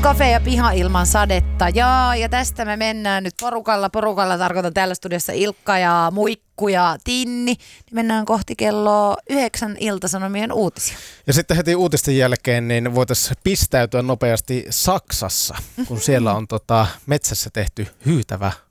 Kafe ja piha ilman sadetta. Ja tästä me mennään nyt porukalla tarkoitan täällä studiossa Ilkka ja Muikku ja Tinni. Niin mennään kohti kello 9 Ilta-Sanomien uutisia. Ja sitten heti uutisten jälkeen niin voitaisiin pistäytyä nopeasti Saksassa, kun siellä on metsässä tehty hyytävä